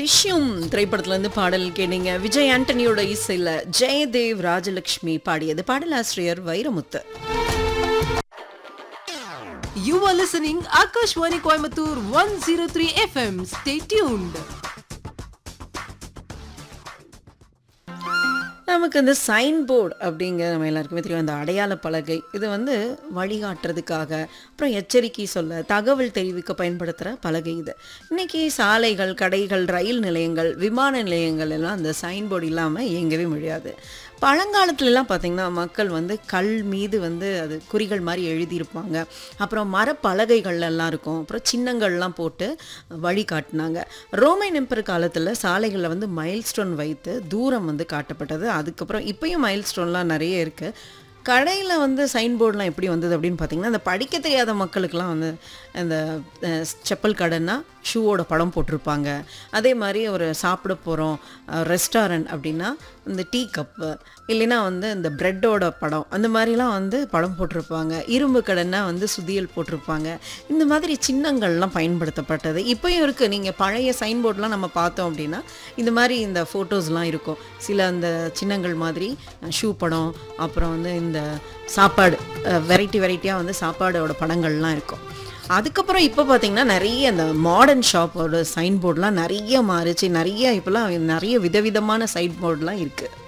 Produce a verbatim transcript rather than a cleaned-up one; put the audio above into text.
திருஷ்யம் திரைப்படத்துல இருந்து பாடல் கேட்டீங்க. விஜய் ஆண்டனியோட இசையில ஜெயதேவ் ராஜலட்சுமி பாடியது. பாடலாசிரியர் Vairamuthu. You are listening Akashwani Coimbatore one oh three F M. Stay tuned. நமக்கு இந்த சைன் போர்டு அப்படிங்கிற நம்ம எல்லாருக்குமே தெரியும். அந்த அடையாள பலகை இது வந்து வழிகாட்டுறதுக்காக, அப்புறம் எச்சரிக்கை சொல்ல, தகவல் தெரிவிக்க பயன்படுத்துகிற பலகை இது. இன்றைக்கி சாலைகள், கடைகள், ரயில் நிலையங்கள், விமான நிலையங்கள் எல்லாம் அந்த சைன் போர்டு இல்லாமல் இயங்கவே முடியாது. பழங்காலத்துலலாம் பார்த்திங்கன்னா மக்கள் வந்து கல் மீது வந்து அது குறிகள் மாதிரி எழுதியிருப்பாங்க. அப்புறம் மரப்பலகைகள்லாம் இருக்கும். அப்புறம் சின்னங்கள்லாம் போட்டு வழி காட்டினாங்க. ரோமன் எம்பர் காலத்தில் சாலைகளில் வந்து மைல் ஸ்டோன் வைத்து தூரம் வந்து காட்டப்பட்டது. அதுக்கப்புறம் இப்போயும் மைல் ஸ்டோன்லாம் நிறைய இருக்குது. கடையில் வந்து சைன் போர்டெலாம் எப்படி வந்தது அப்படின்னு பார்த்திங்கன்னா, அந்த படிக்க தெரியாத மக்களுக்கெல்லாம் வந்து அந்த செப்பல் கடைன்னா ஷூவோட படம் போட்டிருப்பாங்க. அதே மாதிரி ஒரு சாப்பிட போகிறோம் ரெஸ்டாரண்ட் அப்படின்னா இந்த டீ கப்பு, இல்லைன்னா வந்து இந்த ப்ரெட்டோட படம், அந்த மாதிரிலாம் வந்து படம் போட்டிருப்பாங்க. இரும்பு கடைன்னா வந்து சுதியல் போட்டிருப்பாங்க. இந்த மாதிரி சின்னங்கள்லாம் பயன்படுத்தப்பட்டது. இப்போயும் இருக்குது. நீங்கள் பழைய சைன் போர்டெலாம் நம்ம பார்த்தோம் அப்படின்னா இந்த மாதிரி இந்த ஃபோட்டோஸ்லாம் இருக்கும். சில அந்த சின்னங்கள் மாதிரி ஷூ படம், அப்புறம் வந்து இந்த சாப்பாடு வெரைட்டி வெரைட்டியாக வந்து சாப்பாடோட படங்கள்லாம் இருக்கும். அதுக்கப்புறம் இப்போ பார்த்திங்கன்னா நிறைய அந்த மாடர்ன் ஷாப்போட சைன் போர்டெலாம் நிறைய மாறிச்சு. நிறைய இப்போலாம் நிறைய விதவிதமான சைன் போர்டெலாம் இருக்குது.